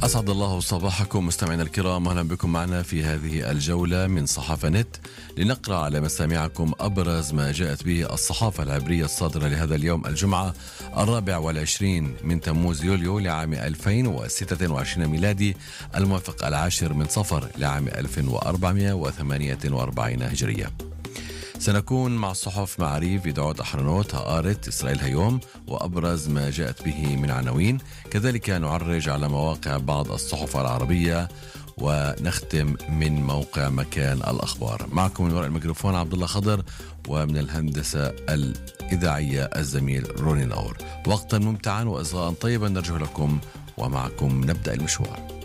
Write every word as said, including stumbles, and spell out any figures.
أسعد الله صباحكم مستمعينا الكرام، أهلا بكم معنا في هذه الجولة من صحافة نت لنقرأ على مسامعكم أبرز ما جاءت به الصحافة العبرية الصادرة لهذا اليوم الجمعة الرابع والعشرين من تموز يوليو لعام ألفين وستة وعشرين ميلادي، الموافق العاشر من صفر لعام ألف وأربعمائة وثمانية وأربعين هجرية. سنكون مع الصحف معاريف، يدعوت أحرنوت، هآرت، إسرائيل هيوم، وأبرز ما جاءت به من عناوين. كذلك نعرج على مواقع بعض الصحف العربية، ونختم من موقع مكان الأخبار. معكم من وراء الميكروفون عبد الله خضر، ومن الهندسة الإذاعية الزميل روني نور. وقتا ممتعا وإصغاء طيبا نرجو لكم، ومعكم نبدأ المشوار.